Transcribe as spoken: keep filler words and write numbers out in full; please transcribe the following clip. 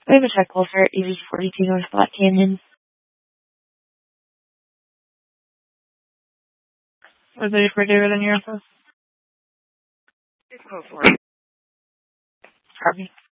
We have a check call for E V forty-two North Black Canyon. Was it for David in your office? Go for it. Harvey.